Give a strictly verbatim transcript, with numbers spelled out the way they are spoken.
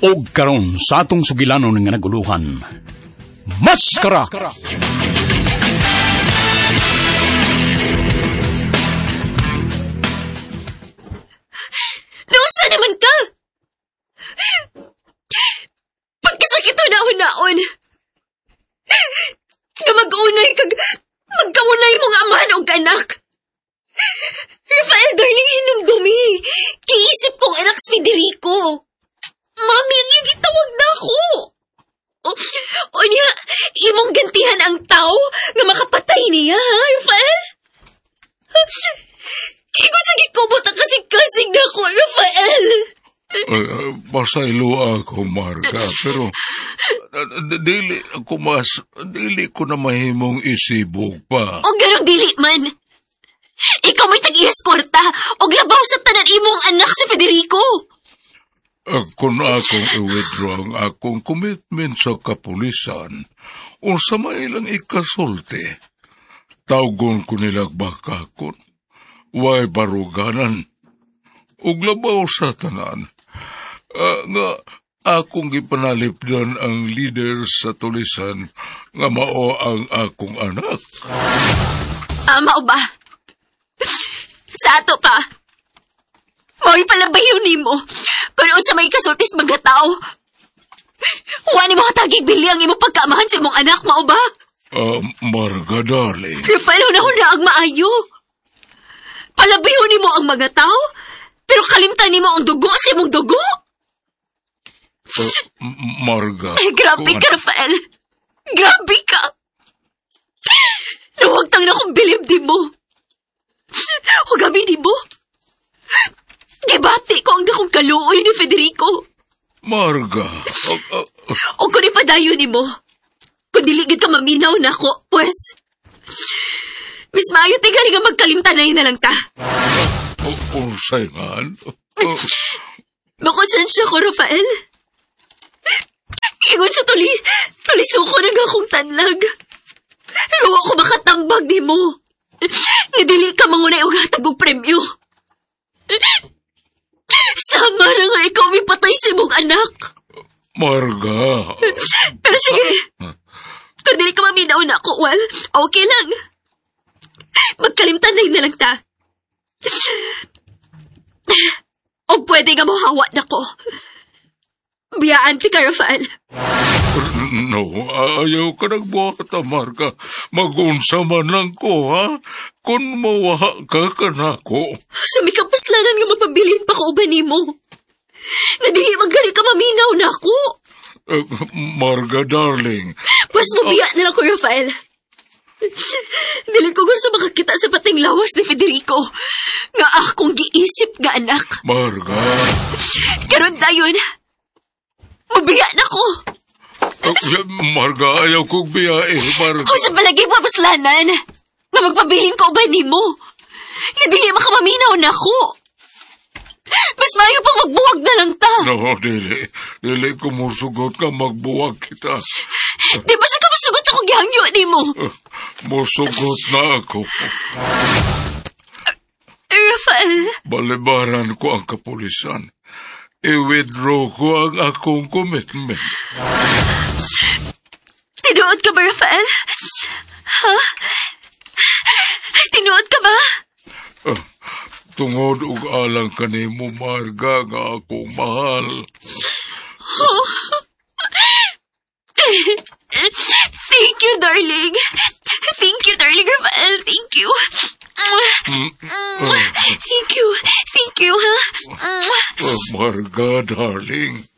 Og karon sa atong sugilanon nga naguluhan, Maskara! Nausa naman ka! Pagkasakit na naon-naon, nga mag-unay kag magkaunay mong amahan o anak. Rafael, darling, hinumdumi. Kiisip kong anak si Federico. Mami, ang igitawag na ako. O, o niya, imong gantihan ang tao nga makapatay niya, ha, Rafael? Igo sa gikubot ang kasing-kasing na ako, Rafael. Uh, pasaylo ako, Marga, pero uh, dili ako mas, dili ko na mahimong isibog pa. O garong dili man. Ikaw may tag-ieskorta o labaw sa tanan imong anak si Federico. Uh, kung akong i-withdraw ang akong commitment sa kapulisan, o sa mailang ikasulti, tawgon ko nilang bakakon, way baruganan, o labaw sa tanan. Uh, nga akong gipanalip doon ang leader sa tulisan nga mao ang akong anak. Ah, mao ba? Sa ato pa, mao'y palabayon ni mo kung sa may kasultis mga tao. Huwag ni mo hatagig bili ang imong pagkaamahan sa imong anak, mao ba? Uh, Marga, darling. Rafael, hunahuna ang maayo. Palabayon ni mo ang mga tao, pero kalimtan ni mo ang dugo sa imong dugo. Uh, Marga. Ay, grabe ka, Rafael. Grabe ka. Nawagtang na akong bilib di mo. O gabi di mo. Gibati ko ang dakong kaluoy ni Federico. Marga. Uh, uh, uh. O kung ipadayo ni mo, kung diligid ka maminaw na ako, pues, Miss Mayo, tigali nga magkalimtanay na lang ta. Uh, unsay nga? Uh, Makonsensya ko, Rafael. Ingon sa tuli, tulisuko na nga akong tanlag. Luwa ko makatambag di mo. Nga dili ka mangunay og hatag og premyo. Sama na nga ikaw mipatay sa imong anak. Marga. Pero sige, kung dili ka maminaw na ako, well, okay lang. Magkalimtanay na lang ta. O pwede nga mo hawa na ko. Biyaan ti ka, Rafael. No, ayaw ka nagbuhat, Marga. Mag-unsa man lang ko, ha? Kung mawaha ka ka na ko. Sa may kapaslanan nga mapabilin pa ko ba ni mo? Nga dili magali ka maminaw na ako. Uh, Marga, darling. Mas mabiya uh, na lang ko, Rafael. Dili ko gusto makakita sa pating lawas ni Federico. Nga akong giisip nga anak. Marga. Karon dayon, mabiya na ko. Uh, Marga, ayaw kong biyae, Marga. O sa balagi mo, paslanan, nga magpabilin ko ba ni mo? Nga dili makamaminaw na ako. Mas mayo pa magbuwag na lang ta. No, dili. Dili ko musugot ka, magbuwag kita. Di ba sa ka musugot sa kong gihangyo ni mo? Uh, musugot na ako. Rafael. Balibaran ko ang kapulisan. I-withdraw ko ang akong commitment. Tinuod ka ba, Rafael? Ha? Tinuod ka ba? Uh, tungod ug alang kanimo, Marga, nga akong mahal. Oh. Thank you, darling. Thank you, darling Rafael. Thank you. Mm, uh, Thank you. Thank you, ha? uh, Marga, darling.